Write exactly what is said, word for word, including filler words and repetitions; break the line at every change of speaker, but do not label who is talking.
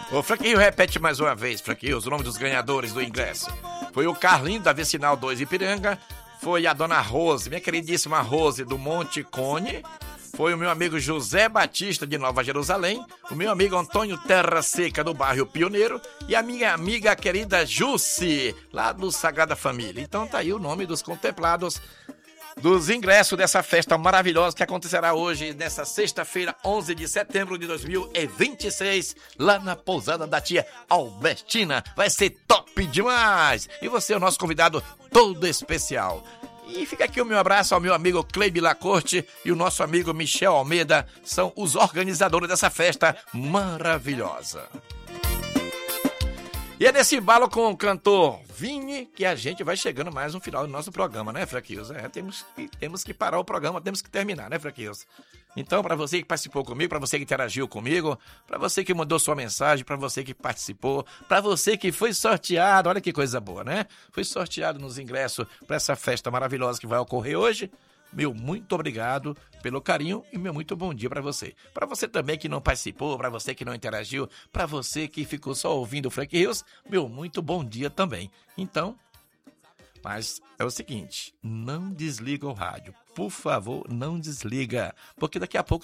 O Franquinho repete mais uma vez, Franquinho, os nomes dos ganhadores do ingresso. Foi o Carlinho da Vicinal dois Ipiranga, foi a dona Rose, minha queridíssima Rose do Monte Cone, foi o meu amigo José Batista de Nova Jerusalém, o meu amigo Antônio Terra Seca do bairro Pioneiro e a minha amiga querida Jussi, lá do Sagrada Família. Então tá aí o nome dos contemplados dos ingressos dessa festa maravilhosa que acontecerá hoje, nessa sexta-feira, onze de setembro de dois mil e vinte e seis, lá na pousada da tia Albertina. Vai ser top demais! E você é o nosso convidado todo especial. E fica aqui o meu abraço ao meu amigo Cleibe Lacorte e o nosso amigo Michel Almeida, são os organizadores dessa festa maravilhosa. E é nesse embalo com o cantor Vini que a gente vai chegando mais no final do nosso programa, né, Franquinhos? É, temos que, temos que parar o programa, temos que terminar, né, Franquinhos? Então, para você que participou comigo, para você que interagiu comigo, para você que mandou sua mensagem, para você que participou, para você que foi sorteado, olha que coisa boa, né? Foi sorteado nos ingressos para essa festa maravilhosa que vai ocorrer hoje. Meu muito obrigado pelo carinho e meu muito bom dia para você. Para você também que não participou, para você que não interagiu, para você que ficou só ouvindo o Frank Rios, meu muito bom dia também. Então, mas é o seguinte, não desliga o rádio. Por favor, não desliga, porque daqui a pouco